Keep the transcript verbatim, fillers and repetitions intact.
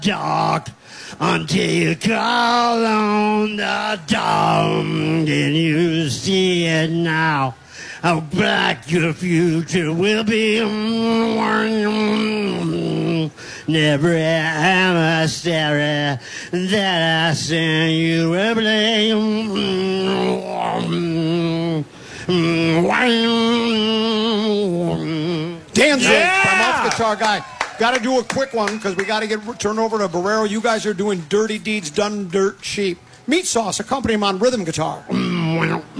dark until you call on the dawn. Can you see it now? How black your future will be. Never am I sorry that I sent you a blame. Danzig, yeah! I'm off guitar guy. Got to do a quick one because we got to get turned over to Barrero. You guys are doing Dirty Deeds Done Dirt Cheap. Meat Sauce, accompany him on rhythm guitar.